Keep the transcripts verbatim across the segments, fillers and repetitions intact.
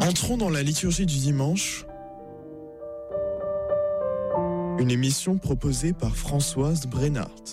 Entrons dans la liturgie du dimanche, une émission proposée par Françoise Brennart.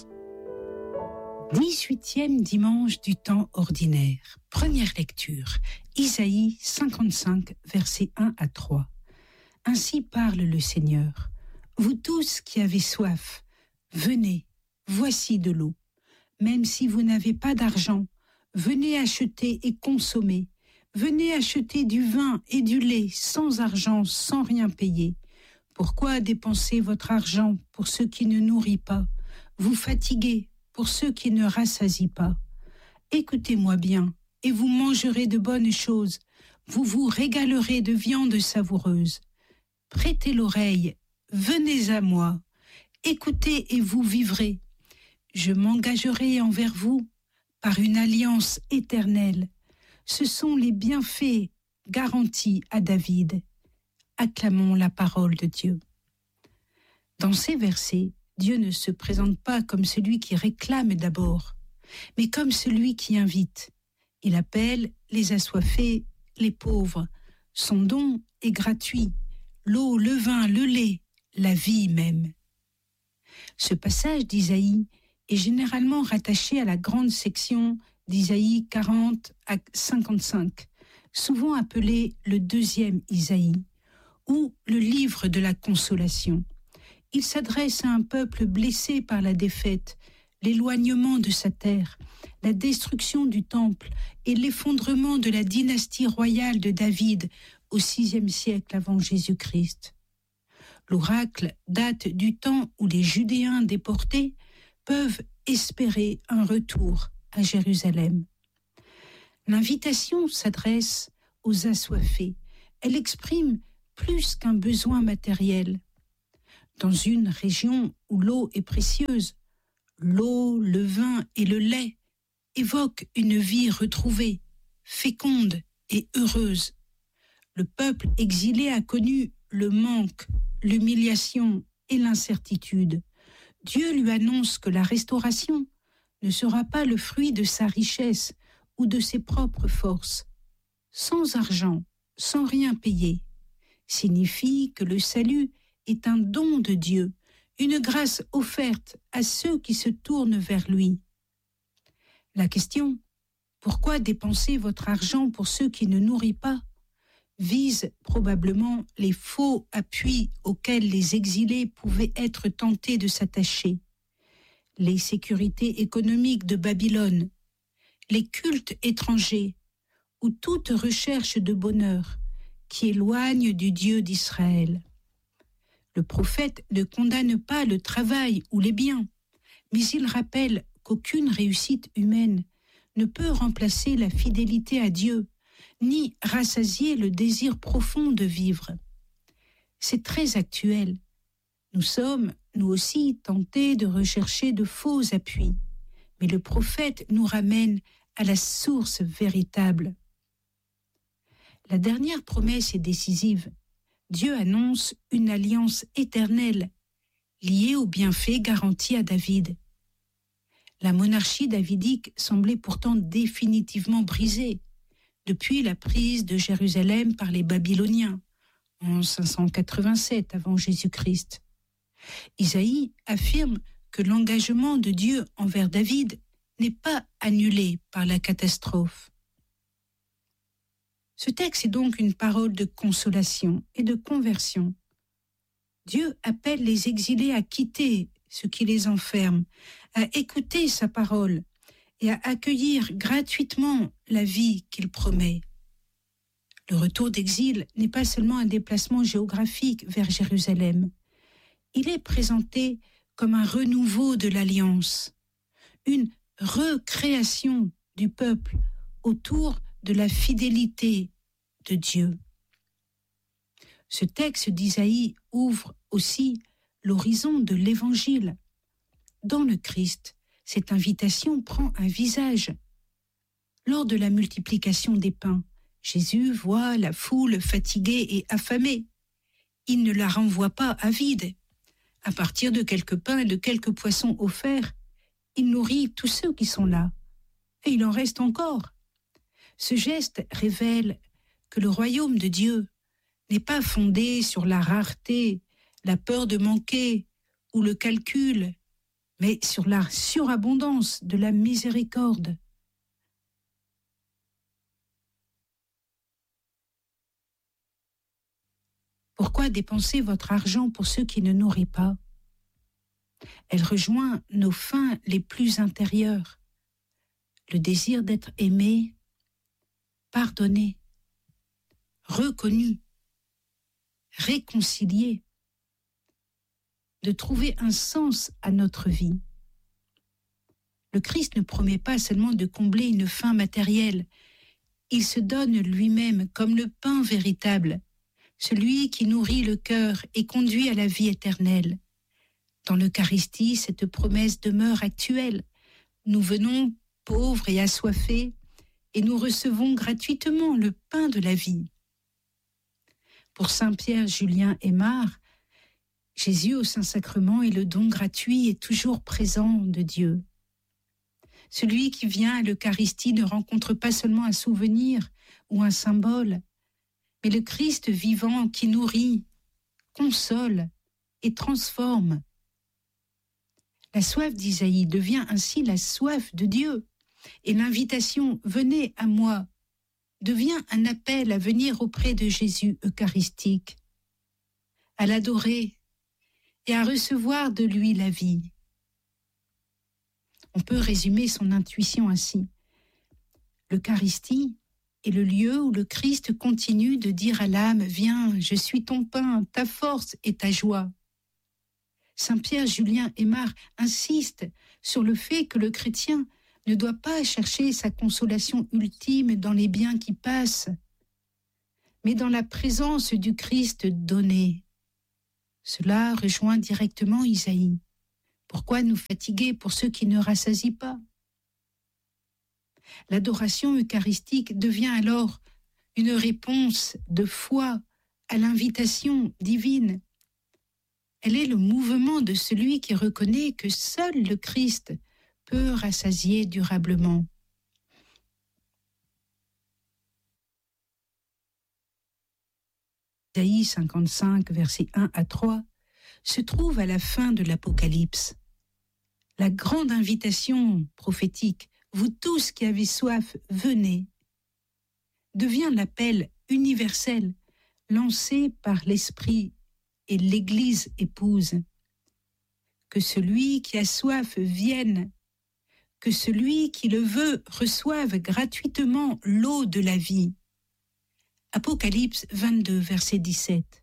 dix-huitième dimanche du temps ordinaire. Première lecture, Isaïe cinquante-cinq, versets un à trois. Ainsi parle le Seigneur. Vous tous qui avez soif, venez, voici de l'eau. Même si vous n'avez pas d'argent, venez acheter et consommer. Venez acheter du vin et du lait sans argent, sans rien payer. Pourquoi dépenser votre argent pour ceux qui ne nourrissent pas, vous fatiguez pour ceux qui ne rassasient pas? Écoutez-moi bien, et vous mangerez de bonnes choses, vous vous régalerez de viande savoureuse. Prêtez l'oreille, venez à moi, écoutez et vous vivrez. Je m'engagerai envers vous par une alliance éternelle. Ce sont les bienfaits garantis à David. Acclamons la parole de Dieu. Dans ces versets, Dieu ne se présente pas comme celui qui réclame d'abord, mais comme celui qui invite. Il appelle les assoiffés, les pauvres. Son don est gratuit. L'eau, le vin, le lait, la vie même. Ce passage d'Isaïe est généralement rattaché à la grande section d'Isaïe quarante à cinquante-cinq, souvent appelé le deuxième Isaïe, ou le livre de la consolation. Il s'adresse à un peuple blessé par la défaite, l'éloignement de sa terre, la destruction du temple et l'effondrement de la dynastie royale de David au sixième siècle avant Jésus-Christ. L'oracle date du temps où les Judéens déportés peuvent espérer un retour à Jérusalem. L'invitation s'adresse aux assoiffés. Elle exprime plus qu'un besoin matériel. Dans une région où l'eau est précieuse, l'eau, le vin et le lait évoquent une vie retrouvée, féconde et heureuse. Le peuple exilé a connu le manque, l'humiliation et l'incertitude. Dieu lui annonce que la restauration ne sera pas le fruit de sa richesse ou de ses propres forces. Sans argent, sans rien payer, signifie que le salut est un don de Dieu, une grâce offerte à ceux qui se tournent vers lui. La question « Pourquoi dépenser votre argent pour ceux qui ne nourrissent pas ?» vise probablement les faux appuis auxquels les exilés pouvaient être tentés de s'attacher. Les sécurités économiques de Babylone, les cultes étrangers ou toute recherche de bonheur qui éloigne du Dieu d'Israël. Le prophète ne condamne pas le travail ou les biens, mais il rappelle qu'aucune réussite humaine ne peut remplacer la fidélité à Dieu, ni rassasier le désir profond de vivre. C'est très actuel. Nous sommes, nous aussi, tentés de rechercher de faux appuis, mais le prophète nous ramène à la source véritable. La dernière promesse est décisive. Dieu annonce une alliance éternelle, liée aux bienfaits garantis à David. La monarchie davidique semblait pourtant définitivement brisée depuis la prise de Jérusalem par les Babyloniens en cinq cent quatre-vingt-sept avant Jésus-Christ. Isaïe affirme que l'engagement de Dieu envers David n'est pas annulé par la catastrophe. Ce texte est donc une parole de consolation et de conversion. Dieu appelle les exilés à quitter ce qui les enferme, à écouter sa parole et à accueillir gratuitement la vie qu'il promet. Le retour d'exil n'est pas seulement un déplacement géographique vers Jérusalem. Il est présenté comme un renouveau de l'alliance, une recréation du peuple autour de la fidélité de Dieu. Ce texte d'Isaïe ouvre aussi l'horizon de l'Évangile. Dans le Christ, cette invitation prend un visage. Lors de la multiplication des pains, Jésus voit la foule fatiguée et affamée. Il ne la renvoie pas à vide. À partir de quelques pains et de quelques poissons offerts, il nourrit tous ceux qui sont là. Et il en reste encore. Ce geste révèle que le royaume de Dieu n'est pas fondé sur la rareté, la peur de manquer ou le calcul, mais sur la surabondance de la miséricorde. Pourquoi dépenser votre argent pour ceux qui ne nourrit pas? Elle rejoint nos fins les plus intérieures, le désir d'être aimé, pardonné, reconnu, réconcilié, de trouver un sens à notre vie. Le Christ ne promet pas seulement de combler une faim matérielle, il se donne lui-même comme le pain véritable, celui qui nourrit le cœur et conduit à la vie éternelle. Dans l'Eucharistie, cette promesse demeure actuelle. Nous venons pauvres et assoiffés, et nous recevons gratuitement le pain de la vie. Pour Saint Pierre, Julien et Marc, Jésus au Saint-Sacrement est le don gratuit et toujours présent de Dieu. Celui qui vient à l'Eucharistie ne rencontre pas seulement un souvenir ou un symbole, mais le Christ vivant qui nourrit, console et transforme. La soif d'Isaïe devient ainsi la soif de Dieu, et l'invitation « Venez à moi » devient un appel à venir auprès de Jésus eucharistique, à l'adorer et à recevoir de lui la vie. On peut résumer son intuition ainsi. L'Eucharistie est le lieu où le Christ continue de dire à l'âme « Viens, je suis ton pain, ta force et ta joie ». Saint Pierre, Julien et Marc insistent sur le fait que le chrétien ne doit pas chercher sa consolation ultime dans les biens qui passent, mais dans la présence du Christ donné. Cela rejoint directement Isaïe. Pourquoi nous fatiguer pour ceux qui ne rassasient pas? L'adoration eucharistique devient alors une réponse de foi à l'invitation divine. Elle est le mouvement de celui qui reconnaît que seul le Christ peut rassasier durablement. Isaïe cinquante-cinq, versets un à trois, se trouve à la fin de l'Apocalypse. La grande invitation prophétique, vous tous qui avez soif, venez, devient l'appel universel lancé par l'Esprit et l'Église épouse. Que celui qui a soif vienne, que celui qui le veut reçoive gratuitement l'eau de la vie. Apocalypse vingt-deux, verset dix-sept.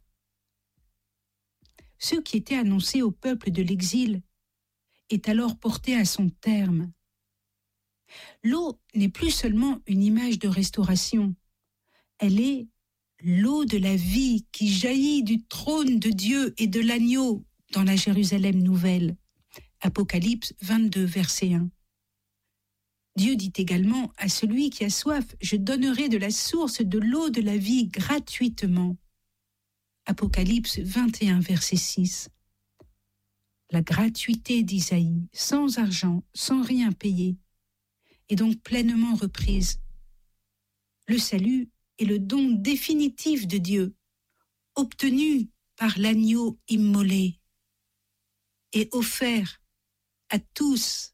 Ce qui était annoncé au peuple de l'exil est alors porté à son terme. L'eau n'est plus seulement une image de restauration, elle est l'eau de la vie qui jaillit du trône de Dieu et de l'agneau dans la Jérusalem nouvelle. Apocalypse vingt-deux, verset un. Dieu dit également à celui qui a soif, je donnerai de la source de l'eau de la vie gratuitement. Apocalypse vingt et un, verset six. La gratuité d'Isaïe, sans argent, sans rien payer, est donc pleinement reprise. Le salut est le don définitif de Dieu, obtenu par l'agneau immolé et offert à tous.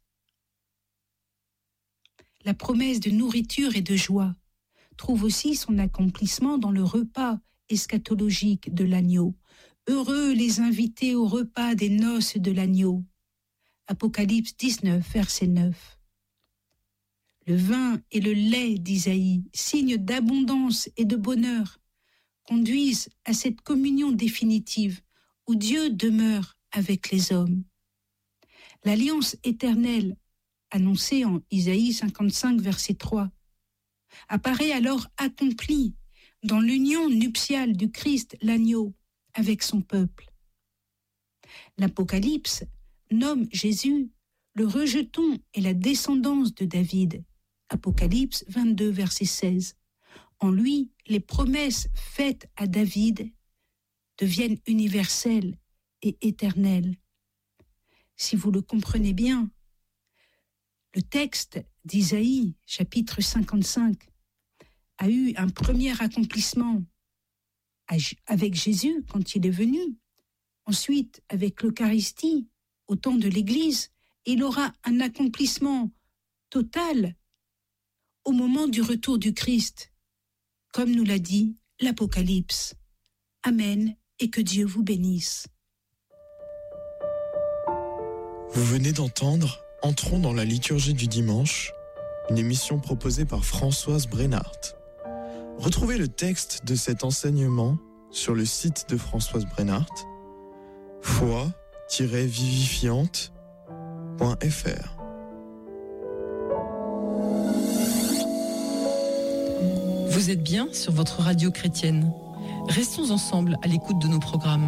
La promesse de nourriture et de joie trouve aussi son accomplissement dans le repas eschatologique de l'agneau. Heureux les invités au repas des noces de l'agneau. Apocalypse dix-neuf, verset neuf. Le vin et le lait d'Isaïe, signes d'abondance et de bonheur, conduisent à cette communion définitive où Dieu demeure avec les hommes. L'alliance éternelle, annoncée en Isaïe cinquante-cinq, verset trois, apparaît alors accomplie dans l'union nuptiale du Christ, l'agneau, avec son peuple. L'Apocalypse nomme Jésus le rejeton et la descendance de David. Apocalypse vingt-deux, verset seize. En lui, les promesses faites à David deviennent universelles et éternelles. Si vous le comprenez bien, le texte d'Isaïe, chapitre cinquante-cinq, a eu un premier accomplissement avec Jésus quand il est venu. Ensuite, avec l'Eucharistie, au temps de l'Église, il aura un accomplissement total au moment du retour du Christ, comme nous l'a dit l'Apocalypse. Amen, et que Dieu vous bénisse. Vous venez d'entendre Entrons dans la liturgie du dimanche, une émission proposée par Françoise Brennart. Retrouvez le texte de cet enseignement sur le site de Françoise Brennart, foi tiret vivifiante point f r. Vous êtes bien sur votre radio chrétienne. Restons ensemble à l'écoute de nos programmes.